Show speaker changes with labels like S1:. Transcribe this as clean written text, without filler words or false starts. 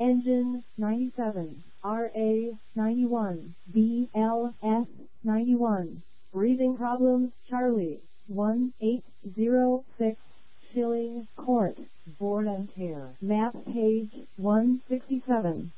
S1: Engine 97, RA 91, BLS 91. Breathing problems, Charlie 1806. Schilling Court, Board and Tear. Map page 167.